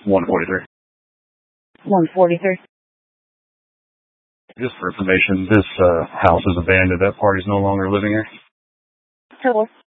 143. 143. Just for information, this house is abandoned. That party's no longer living here. Total.